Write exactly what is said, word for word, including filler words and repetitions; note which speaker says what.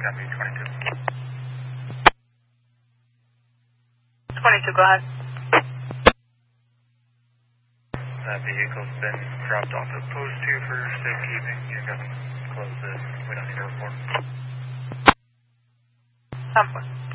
Speaker 1: Copy, twenty-two.
Speaker 2: twenty-two, go ahead.
Speaker 1: That vehicle's been dropped off at post two for safekeeping. You're going to close this. We don't need a report.
Speaker 2: ten four.